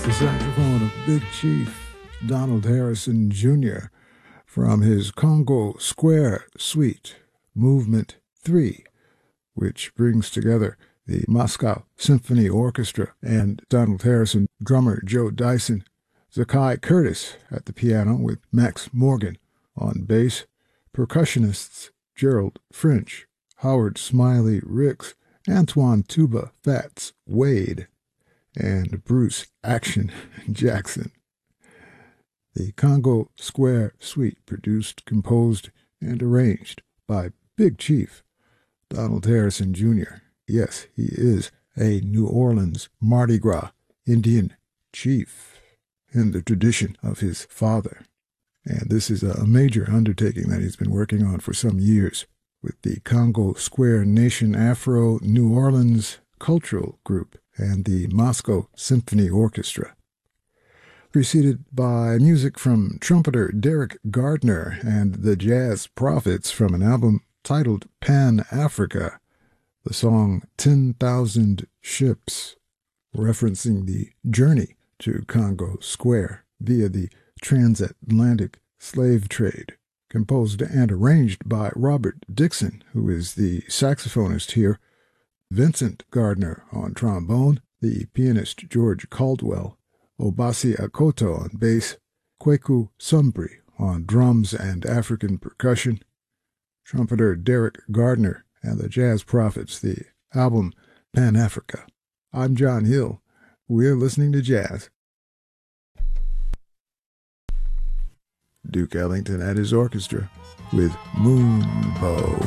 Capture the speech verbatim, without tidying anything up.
the saxophone of Big Chief Donald Harrison Junior from his Congo Square Suite, Movement three, which brings together the Moscow Symphony Orchestra and Donald Harrison, drummer Joe Dyson, Zakai Curtis at the piano with Max Morgan on bass, percussionists Gerald French, Howard Smiley Ricks, Antoine Tuba Fats Wade, and Bruce Action Jackson. The Congo Square Suite, produced, composed, and arranged by Big Chief Donald Harrison Junior Yes, he is a New Orleans Mardi Gras Indian chief in the tradition of his father. And this is a major undertaking that he's been working on for some years with the Congo Square Nation Afro New Orleans Cultural Group and the Moscow Symphony Orchestra. Preceded by music from trumpeter Derek Gardner and the Jazz Prophets from an album titled Pan Africa, the song ten thousand Ships, referencing the journey to Congo Square via the transatlantic slave trade, composed and arranged by Robert Dixon, who is the saxophonist here, Vincent Gardner on trombone, the pianist George Caldwell, Obasi Akoto on bass, Kweku Sumbri on drums and African percussion, trumpeter Derek Gardner, and the Jazz Prophets, the album Pan Africa. I'm John Hill. We're listening to jazz. Duke Ellington at his orchestra with Moonbow.